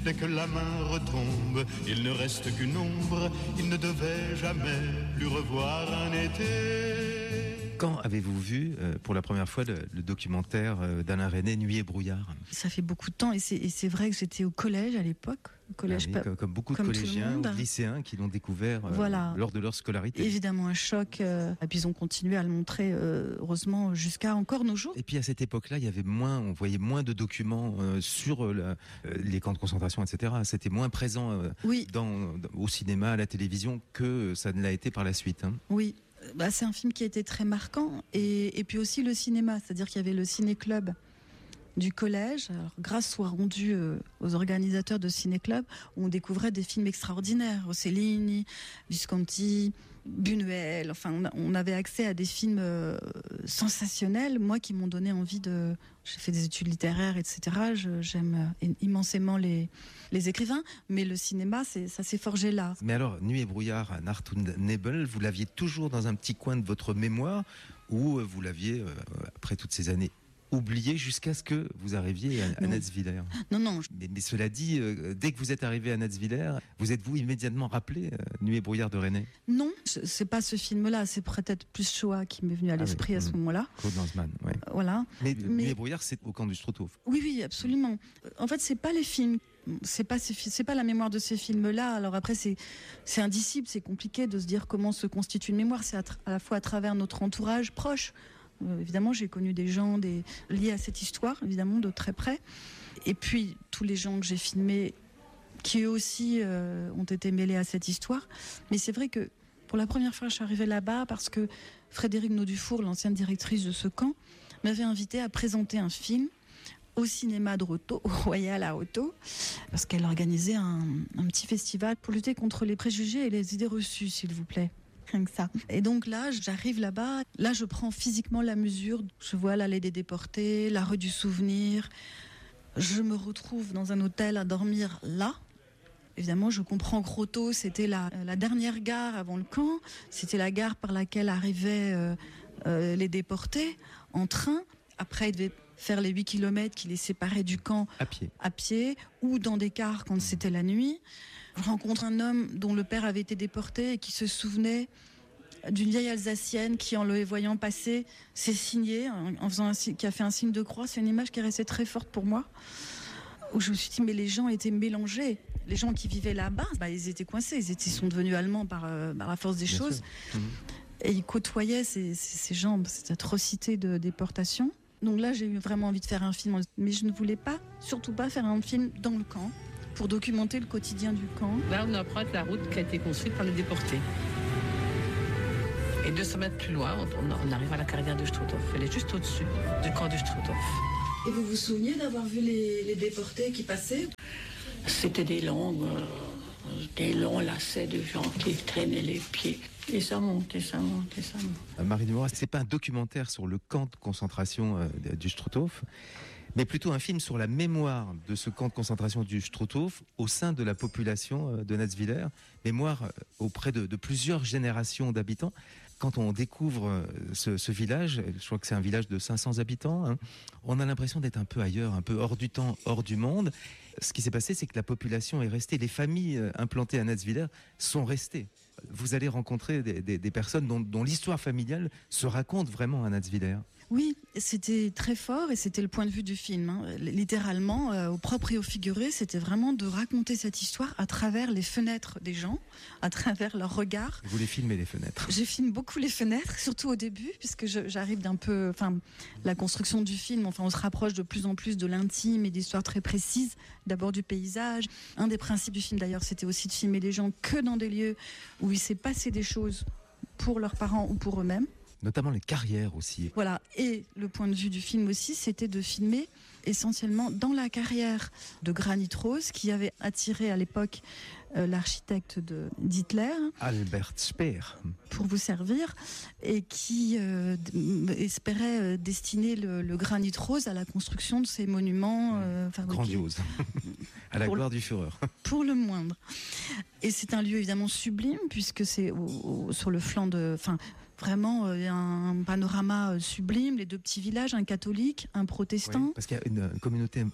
Dès que la main retombe, il ne reste qu'une ombre. Il ne devait jamais plus revoir un été. Quand avez-vous vu pour la première fois le documentaire d'Alain Resnais, Nuit et brouillard ? Ça fait beaucoup de temps et c'est vrai que j'étais au collège à l'époque. Collège, comme beaucoup de collégiens ou lycéens qui l'ont découvert lors de leur scolarité. Évidemment un choc, et puis ils ont continué à le montrer heureusement jusqu'à encore nos jours. Et puis à cette époque-là, on voyait moins de documents sur les camps de concentration, etc. C'était moins présent au cinéma, à la télévision que ça ne l'a été par la suite. Hein. Oui. C'est un film qui a été très marquant et puis aussi le cinéma, c'est-à-dire qu'il y avait le ciné-club du collège. Alors, grâce soit rendue aux organisateurs de ciné-club, où on découvrait des films extraordinaires, Rossellini, Visconti, Buñuel. Enfin, on avait accès à des films sensationnels, moi qui m'ont donné envie de. J'ai fait des études littéraires, etc. J'aime immensément les écrivains, mais le cinéma, ça s'est forgé là. Mais alors, Nuit et brouillard, Nacht und Nebel, vous l'aviez toujours dans un petit coin de votre mémoire, ou vous l'aviez, après toutes ces années, oublié jusqu'à ce que vous arriviez à Natzwiller. Non. Mais cela dit, dès que vous êtes arrivé à Natzwiller, vous êtes-vous immédiatement rappelé Nuit et brouillard de Resnais ? Non, c'est pas ce film-là, c'est peut-être plus Shoah qui m'est venu à l'esprit à ce moment-là. Claude Lanzmann, oui. Voilà. Mais Nuit et brouillard, c'est au camp du Struthof. Oui, absolument. En fait, c'est pas les films. C'est pas la mémoire de ces films-là. Alors après, c'est indicible, c'est compliqué de se dire comment se constitue une mémoire. C'est à la fois à travers notre entourage proche. Évidemment, j'ai connu des gens liés à cette histoire, évidemment, de très près. Et puis, tous les gens que j'ai filmés, qui eux aussi ont été mêlés à cette histoire. Mais c'est vrai que, pour la première fois, je suis arrivée là-bas parce que Frédérique Naudufour, l'ancienne directrice de ce camp, m'avait invitée à présenter un film au cinéma de Roto, au Royal à Roto, parce qu'elle organisait un petit festival pour lutter contre les préjugés et les idées reçues, s'il vous plaît. Rien que ça. Et donc là, j'arrive là-bas, là je prends physiquement la mesure, je vois l'allée des déportés, la rue du souvenir, je me retrouve dans un hôtel à dormir là. Évidemment, je comprends que Roto, c'était la dernière gare avant le camp, c'était la gare par laquelle arrivaient les déportés en train. Après, ils devaient faire les 8 km qui les séparaient du camp à pied ou dans des cars quand c'était la nuit. Je rencontre un homme dont le père avait été déporté et qui se souvenait d'une vieille Alsacienne qui, en le voyant passer, s'est signée, qui a fait un signe de croix. C'est une image qui est restée très forte pour moi, où je me suis dit, mais les gens étaient mélangés. Les gens qui vivaient là-bas, ils étaient coincés, ils sont devenus allemands par la force des choses. Et ils côtoyaient ces gens, cette atrocité de déportation. Donc là, j'ai eu vraiment envie de faire un film, mais je ne voulais surtout pas faire un film dans le camp, pour documenter le quotidien du camp. Là, on emprunte la route qui a été construite par les déportés. Et 200 mètres plus loin, on arrive à la carrière de Struthof. Elle est juste au-dessus du camp de Struthof. Et vous vous souvenez d'avoir vu les déportés qui passaient ? C'était des longs lacets de gens qui traînaient les pieds. Et ça monte. Marie Dumora, c'est pas un documentaire sur le camp de concentration du Struthof, mais plutôt un film sur la mémoire de ce camp de concentration du Struthof au sein de la population de Natzwiller, mémoire auprès de plusieurs générations d'habitants. Quand on découvre ce village, je crois que c'est un village de 500 habitants, on a l'impression d'être un peu ailleurs, un peu hors du temps, hors du monde. Ce qui s'est passé, c'est que la population est restée, les familles implantées à Natzwiller sont restées. Vous allez rencontrer des personnes dont l'histoire familiale se raconte vraiment à Natzwiller. Oui, c'était très fort et c'était le point de vue du film. Littéralement, au propre et au figuré, c'était vraiment de raconter cette histoire à travers les fenêtres des gens, à travers leurs regards. Vous les filmez, les fenêtres ? Je filme beaucoup les fenêtres, surtout au début, puisque j'arrive d'un peu... la construction du film, on se rapproche de plus en plus de l'intime et d'histoires très précises, d'abord du paysage. Un des principes du film, d'ailleurs, c'était aussi de filmer les gens que dans des lieux où il s'est passé des choses pour leurs parents ou pour eux-mêmes. Notamment les carrières aussi. Voilà, et le point de vue du film aussi, c'était de filmer essentiellement dans la carrière de Granit Rose, qui avait attiré à l'époque l'architecte d'Hitler, Albert Speer, pour vous servir, et qui espérait destiner le Granit Rose à la construction de ces monuments grandioses, à la gloire du Führer. Pour le moindre. Et c'est un lieu évidemment sublime, puisque c'est sur le flanc de... Vraiment un panorama sublime, les deux petits villages, un catholique, un protestant. Oui, parce qu'il y a une communauté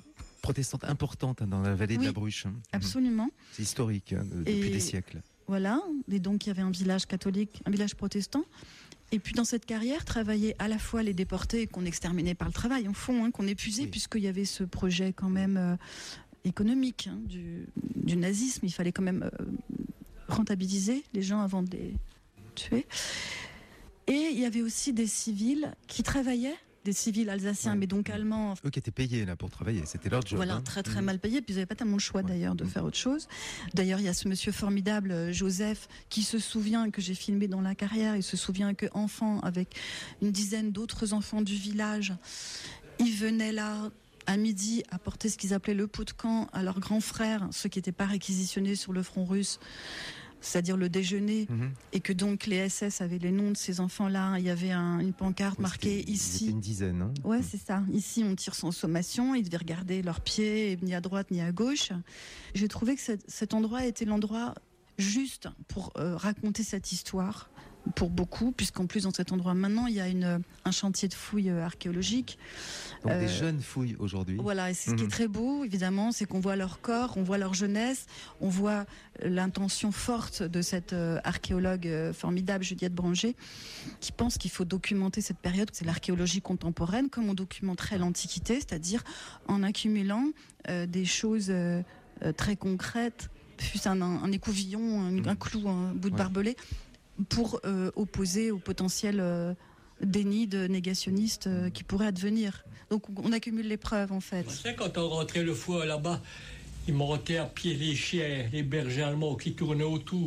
protestante importante dans la vallée de Oui, la Bruche. Absolument. C'est historique depuis des siècles. Voilà, et donc il y avait un village catholique, un village protestant. Et puis dans cette carrière, travaillaient à la fois les déportés qu'on exterminait par le travail, au fond, qu'on épuisait, puisqu'il y avait ce projet quand même économique du nazisme. Il fallait quand même rentabiliser les gens avant de les tuer. Et il y avait aussi des civils qui travaillaient, des civils alsaciens, mais donc allemands. Eux qui étaient payés là pour travailler, c'était leur job. Voilà, très très mal payés, puis ils n'avaient pas tellement le choix d'ailleurs de faire autre chose. D'ailleurs, il y a ce monsieur formidable, Joseph, qui se souvient, que j'ai filmé dans la carrière, il se souvient qu'enfant, avec une dizaine d'autres enfants du village, ils venaient là à midi apporter ce qu'ils appelaient le pot de camp à leurs grands frères, ceux qui n'étaient pas réquisitionnés sur le front russe, c'est-à-dire le déjeuner, et que donc les SS avaient les noms de ces enfants-là. Il y avait une pancarte marquée ici. Une dizaine, hein. Ouais, c'est ça. Ici, on tire sans sommation. Ils devaient regarder leurs pieds, ni à droite ni à gauche. J'ai trouvé que cet endroit était l'endroit juste pour raconter cette histoire. Pour beaucoup, puisqu'en plus dans cet endroit maintenant il y a un chantier de fouilles archéologiques. Donc des jeunes fouilles aujourd'hui. Voilà, et c'est ce qui est très beau évidemment, c'est qu'on voit leur corps, on voit leur jeunesse, on voit l'intention forte de cette archéologue formidable Juliette Branger, qui pense qu'il faut documenter cette période, c'est l'archéologie contemporaine, comme on documenterait l'Antiquité, c'est-à-dire en accumulant des choses très concrètes, fût-ce un écouvillon, un clou, un bout de barbelé, pour opposer au potentiel déni de négationnistes qui pourrait advenir. Donc on accumule les preuves en fait. Tu sais, quand on rentrait le foie là-bas, ils montaient à pied les chiens, les bergers allemands qui tournaient autour.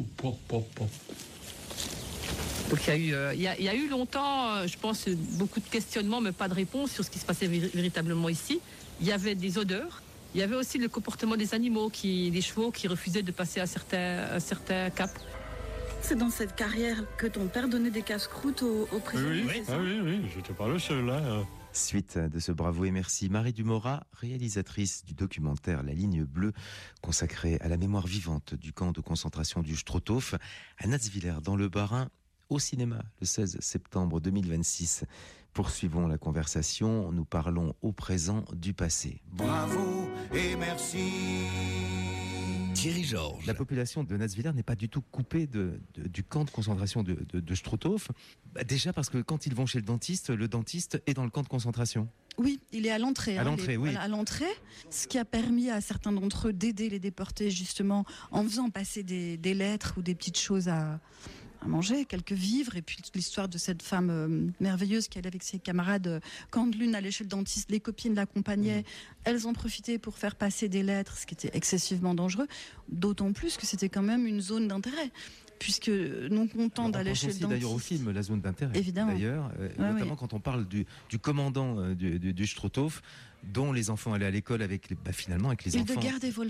Donc il y a eu longtemps, je pense, beaucoup de questionnements, mais pas de réponse sur ce qui se passait véritablement ici. Il y avait des odeurs. Il y avait aussi le comportement des animaux, des chevaux qui refusaient de passer à certains caps. C'est dans cette carrière que ton père donnait des casse-croûtes aux prisonniers. Oui, j'étais pas le seul. Suite de ce bravo et merci, Marie Dumorat, réalisatrice du documentaire La Ligne Bleue, consacré à la mémoire vivante du camp de concentration du Struthof, à Natzwiller, dans le Bas-Rhin, au cinéma, le 16 septembre 2026. Poursuivons la conversation, nous parlons au présent du passé. Bravo et merci. Thierry Georges. La population de Natzwiller n'est pas du tout coupée du camp de concentration de Struthof. Déjà parce que quand ils vont chez le dentiste est dans le camp de concentration. Oui, il est à l'entrée. À l'entrée, oui. Voilà, à l'entrée, ce qui a permis à certains d'entre eux d'aider les déportés justement en faisant passer des lettres ou des petites choses à manger, quelques vivres, et puis l'histoire de cette femme merveilleuse qui allait avec ses camarades. Quand l'une allait chez le dentiste, les copines l'accompagnaient, elles en profitaient pour faire passer des lettres, ce qui était excessivement dangereux, d'autant plus que c'était quand même une zone d'intérêt, puisque non content d'aller chez le dentiste. D'ailleurs au film La zone d'intérêt, évidemment. D'ailleurs, notamment quand on parle du commandant du Struthof, dont les enfants allaient à l'école finalement avec les enfants. Hildegard et